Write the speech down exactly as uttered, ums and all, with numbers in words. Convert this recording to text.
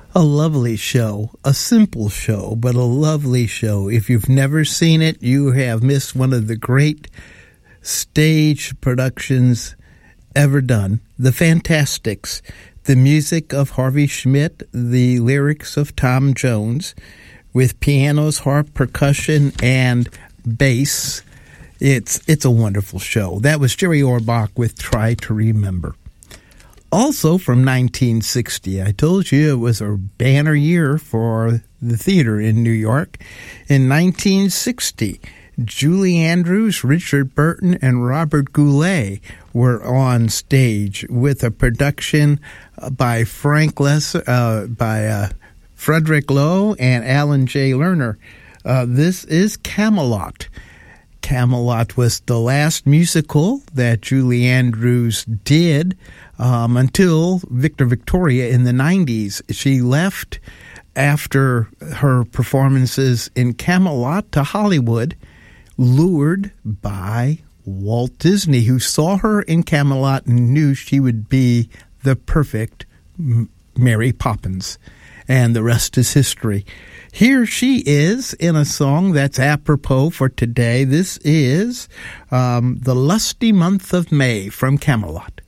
A lovely show, a simple show, but a lovely show. If you've never seen it, you have missed one of the great stage productions ever done. The Fantastics, the music of Harvey Schmidt, the lyrics of Tom Jones, with pianos, harp, percussion, and bass. It's it's a wonderful show. That was Jerry Orbach with Try to Remember. Also from nineteen sixty, I told you it was a banner year for the theater in New York. In nineteen sixty, Julie Andrews, Richard Burton, and Robert Goulet were on stage with a production by Frank Lesser, uh, by uh, Frederick Loewe and Alan J. Lerner. Uh, this is Camelot. Camelot was the last musical that Julie Andrews did um, until Victor Victoria in the nineties. She left after her performances in Camelot to Hollywood, lured by Walt Disney, who saw her in Camelot and knew she would be the perfect Mary Poppins. And the rest is history. Here she is in a song that's apropos for today. This is um, The Lusty Month of May from Camelot.